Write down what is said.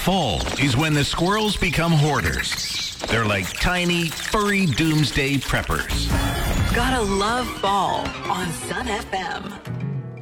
Fall is when the squirrels become hoarders. They're like tiny, furry doomsday preppers. Gotta love fall on Sun FM.